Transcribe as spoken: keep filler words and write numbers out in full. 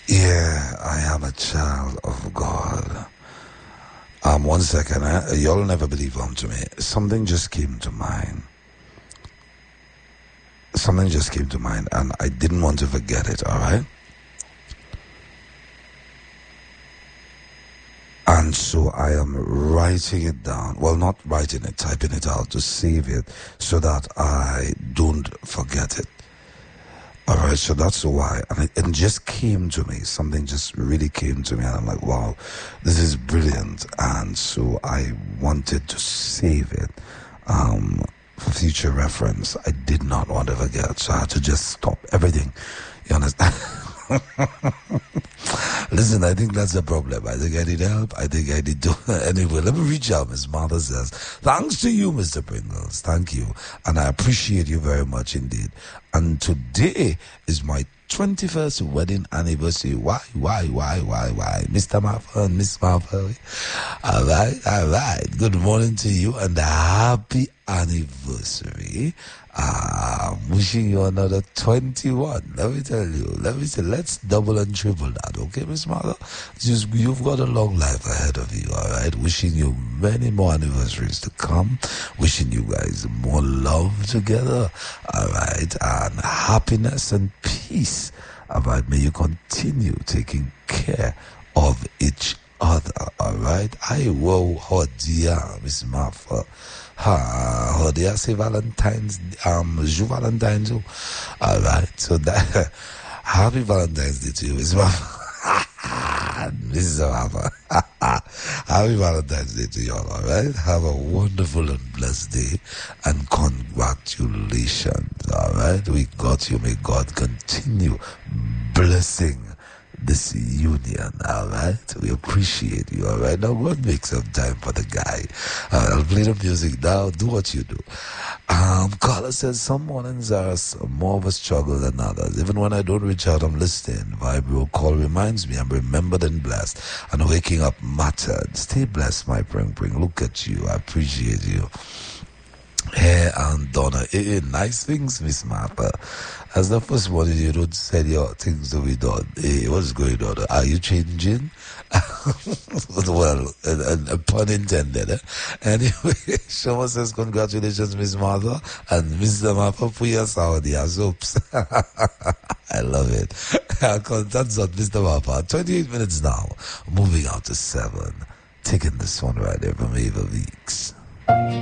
Yeah, I am a child of God. Um, one second, eh? Y'all never believe on to me. Something just came to mind. Something just came to mind, and I didn't want to forget it, alright? And so I am writing it down. Well, not writing it, typing it out to save it so that I don't forget it. Alright, so that's why. And it, it just came to me. Something just really came to me, and I'm like, wow, this is brilliant. And so I wanted to save it um, for future reference. I did not want to forget, so I had to just stop everything. You understand? Listen, I think that's the problem. I think I need help. I think I need to. Anyway, let me reach out. Miss Martha says, thanks to you, Mister Pringles. Thank you. And I appreciate you very much indeed. And today is my twenty-first wedding anniversary. Why, why, why, why, why? Mister Martha and Miss Martha. All right, all right. Good morning to you and a happy anniversary. Uh, wishing you another twenty-one. Let me tell you. Let me say, let's double and triple that, okay, Miss Mother? Just, you've got a long life ahead of you, all right? Wishing you many more anniversaries to come. Wishing you guys more love together, all right? And happiness and peace, all right? May you continue taking care of each other, all right? I will, oh dear, Miss Martha. Ha, oh, they say Valentine's, um, Ju Valentine's. All right, so that happy Valentine's Day to you, Miss Mama. Missus Mama. Happy Valentine's Day to you all. All right, have a wonderful and blessed day, and congratulations. All right, we got you. May God continue blessing this union, all right? We appreciate you, all right? Now, go and make some time for the guy. Uh, I'll play the music now. Do what you do. Um, Carla says, some mornings are more of a struggle than others. Even when I don't reach out, I'm listening. Vibro call reminds me I'm remembered and blessed. And waking up mattered. Stay blessed, my pring pring. Look at you. I appreciate you. Hey, and Donna, hey, hey, nice things, Miss Martha. As the first morning, you don't say your things to be done. Hey, what's going on? Are you changing? Well, a, a, a pun intended. Eh? Anyway, Shoma says, congratulations, Miss Martha, and Mister Martha, for your Saudi soaps. I love it. That's on Mister Martha. twenty-eight minutes now. Moving out to seven. Taking this one right there from Ava Weeks.